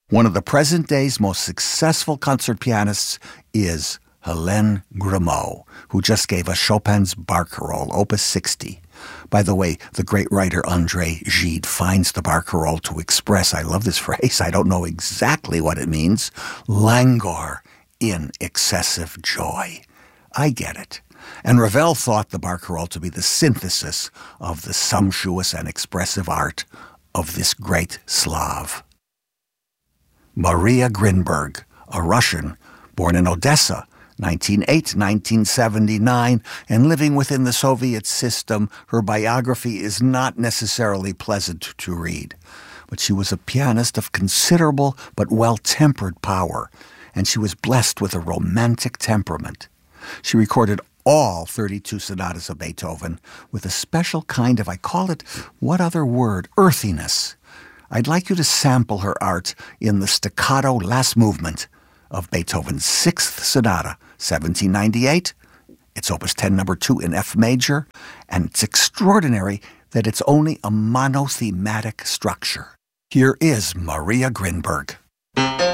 One of the present day's most successful concert pianists is Hélène Grimaud, who just gave us Chopin's Barcarolle, Opus 60. By the way, the great writer André Gide finds the Barcarolle to express, I love this phrase, I don't know exactly what it means, languor in excessive joy. I get it. And Ravel thought the Barcarolle to be the synthesis of the sumptuous and expressive art of this great Slav. Maria Grinberg, a Russian, born in Odessa, 1908-1979, and living within the Soviet system, her biography is not necessarily pleasant to read. But she was a pianist of considerable but well-tempered power, and she was blessed with a romantic temperament. She recorded all 32 sonatas of Beethoven with a special kind of, I call it, what other word, earthiness. I'd like you to sample her art in the staccato last movement of Beethoven's 6th Sonata, 1798. It's Opus 10, number 2 in F major, and it's extraordinary that it's only a monothematic structure. Here is Maria Grinberg.